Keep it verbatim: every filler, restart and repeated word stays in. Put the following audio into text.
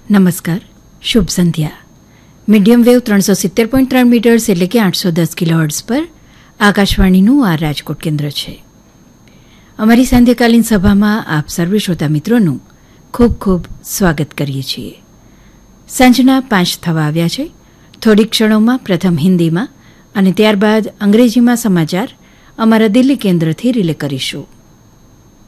નમસ્કાર, શુભ સંધ્યા. Medium wave ત્રણસો સિત્તેર પોઈન્ટ ત્રણ મીટર્સ એટલે કે આઠસો દસ કિલોહર્ટ્ઝ પર આકાશવાણીનું આ રાજકોટ કેન્દ્ર છે. અમારી સાંધ્યકાલીન સભામાં આપ સર્વે શ્રોતા મિત્રોનું ખૂબ ખૂબ સ્વાગત કરીએ છીએ. સાંજના પાંચ થવા આવ્યા છે. થોડીક ક્ષણોમાં પ્રથમ હિન્દીમાં અને ત્યારબાદ અંગ્રેજીમાં સમાચાર અમારા દિલ્હી કેન્દ્રથી રિલે કરીશું.